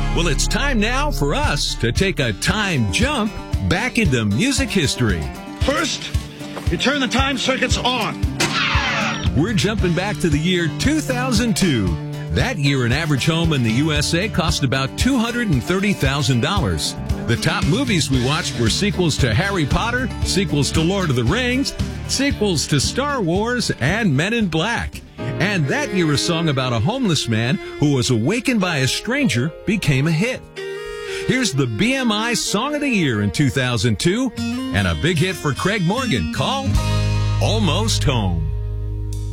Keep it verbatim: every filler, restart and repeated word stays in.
Well, it's time now for us to take a time jump back into music history. First, you turn the time circuits on. We're jumping back to the year two thousand two. That year, an average home in the U S A cost about two hundred thirty thousand dollars. The top movies we watched were sequels to Harry Potter, sequels to Lord of the Rings, sequels to Star Wars, and Men in Black. And that year, a song about a homeless man who was awakened by a stranger became a hit. Here's the B M I Song of the Year in two thousand two, and a big hit for Craig Morgan called Almost Home.